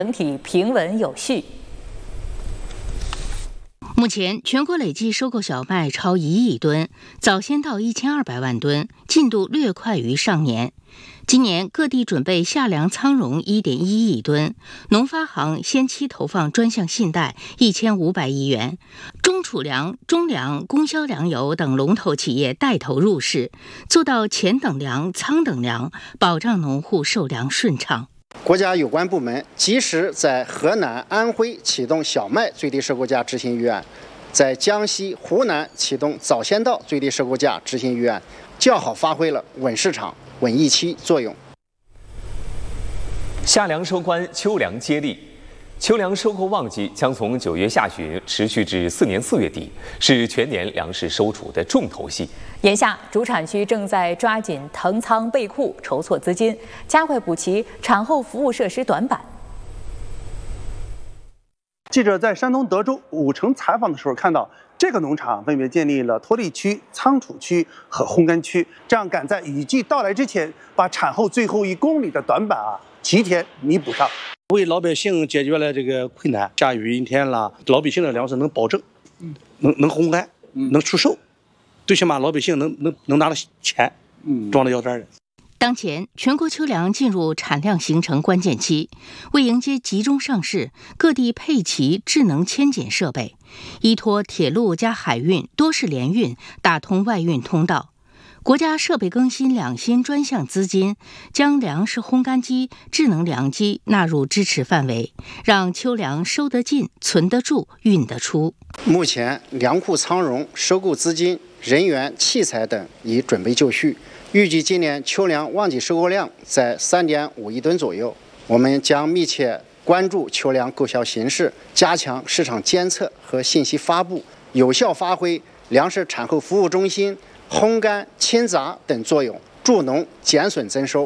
整体平稳有序。 目前，全国累计收购小麦超1亿吨，早先到1200万吨，进度略快于上年。今年各地准备夏粮仓容1.1亿吨，农发行先期投放专项信贷1500亿元，中储粮、中粮、供销粮油等龙头企业带头入市，做到前等粮、仓等粮，保障农户售粮顺畅。 国家有关部门及时在河南、安徽启动小麦最低收购价执行预案，在江西、湖南启动早先到最低收购价执行预案，较好发挥了稳市场、稳预期作用。 夏粮收官，秋粮接力。秋粮收购旺季将从9月下旬持续至4年4月底，是全年粮食收储的重头戏。 眼下，主产区正在抓紧腾仓备库，筹措资金，加快补齐产后服务设施短板。 记者在山东德州武城采访的时候看到，这个农场分别建立了脱粒区、仓储区和烘干区，这样赶在雨季到来之前，把产后最后1公里的短板提前弥补上， 为老百姓解决了这个困难。下雨阴天了，老百姓的粮食能保证，能烘干，能出售，最起码老百姓能拿到钱，装到腰带的。 当前，全国秋粮进入产量形成关键期，为迎接集中上市，各地配齐智能迁检设备，依托铁路加海运多式联运，打通外运通道。国家设备更新2新专项资金，将粮食烘干机、智能粮机纳入支持范围，让秋粮收得进、存得住、运得出。 目前，粮库仓容、收购资金、人员、器材等已准备就绪，预计今年秋粮旺季收购量在3.5亿吨左右。我们将密切关注秋粮购销形势，加强市场监测和信息发布，有效发挥粮食产后服务中心、烘干、清杂等作用，助农减损增收。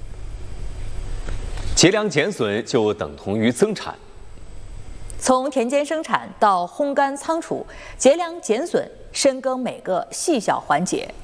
节粮减损就等同于增产。 从田间生产到烘干仓储，节粮减损深耕每个细小环节。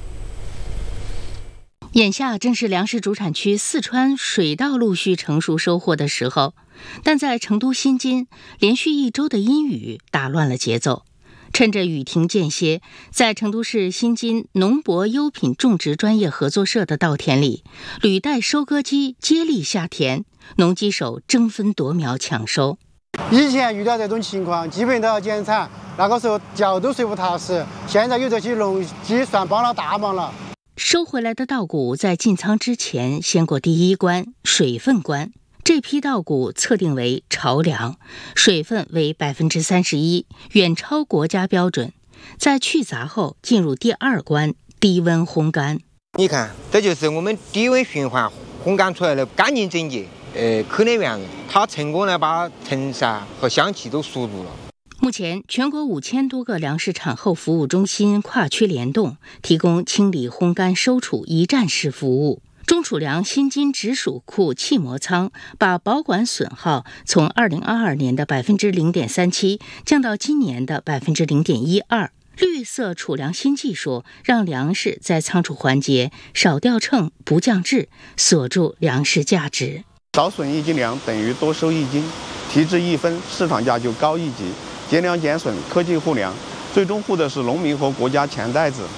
眼下正是粮食主产区四川水稻陆续成熟收获的时候，但在成都新津，连续1周的阴雨打乱了节奏。趁着雨停间歇，在成都市新津农博优品种植专业合作社的稻田里，履带收割机接力下田，农机手争分夺秒抢收。 以前遇到这种情况，基本都要减产，那个时候脚都睡不踏实。现在有这些农机算帮了大忙了。 收回来的稻谷在进仓之前先过第1关水分关。这批稻谷测定为潮粮，水分为31%，远超国家标准。在去杂后，进入第2关低温烘干。 你看，这就是我们低温循环烘干出来的干净整洁、可能原人。它成功的把成色和香气都锁住了。 目前，全国5000多个粮食产后服务中心跨区联动，提供清理、烘干、收储一站式服务。中储粮新津直属库气膜仓把保管损耗从2022年的0.37%降到今年的0.12%。绿色储粮新技术让粮食在仓储环节少掉秤、不降质，锁住粮食价值。 少损1斤粮等于多收1斤，提质1分，市场价就高1级。节粮减损，科技护粮，最终护的是农民和国家钱袋子。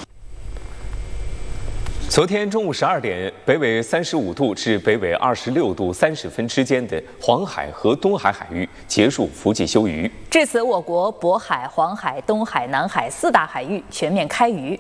昨天中午12点，北纬35度至北纬26度30分之间的黄海和东海海域结束伏季休渔。 至此，我国渤海、黄海、东海、南海4大海域全面开渔。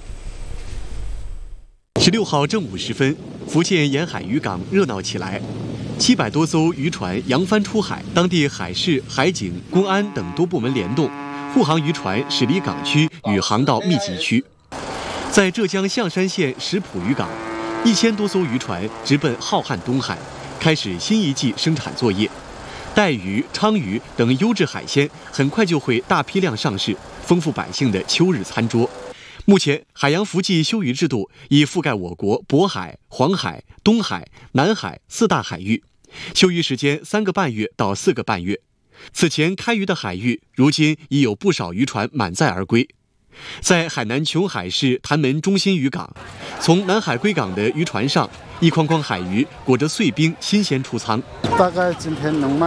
16号正午时分，福建沿海渔港热闹起来，700多艘渔船扬帆出海，当地海事、海警、公安等多部门联动，护航渔船驶离港区与航道密集区。在浙江象山县石浦渔港，1000多艘渔船直奔浩瀚东海，开始新一季生产作业。带鱼、鲳鱼等优质海鲜很快就会大批量上市，丰富百姓的秋日餐桌。目前，海洋伏季休渔制度已覆盖我国渤海、黄海、东海、南海4大海域，休渔时间3个半月到4个半月。此前开渔的海域，如今已有不少渔船满载而归。 在海南琼海市潭门中心渔港，从南海归港的渔船上，一筐筐海鱼裹着碎冰，新鲜出舱。 大概今天能卖